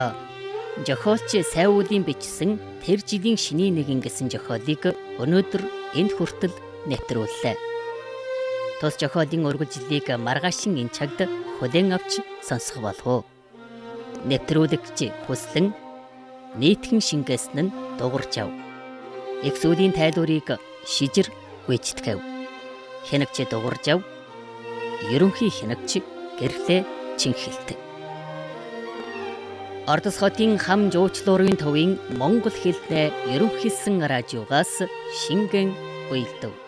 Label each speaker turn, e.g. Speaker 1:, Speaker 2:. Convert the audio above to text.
Speaker 1: Зохиолч сайн уулын бичсэн тэр жилийн шиний нэгэн гэсэн зохиолыг өнөөдөр энд хүртэл нэвтрүүллээ. Тус зохиолын үргэлжлэлийг маргаашин энэ цагт хүлээн авч сонсох болов уу? Нэвтрүүлэгч хүслэн нийтхэн шингээсэн нь дуурж ав. Их сүлийн тайлбарыг шижир гүйцэтгэв. Хянагч дуурж ав. Ерөнхий хянагч гэрлээ чинхэлдэг. Ордос хотын хам жуучлуурын төвийн монгол хэлний ерөнхийлсөн радиогоос шингэн уялдав.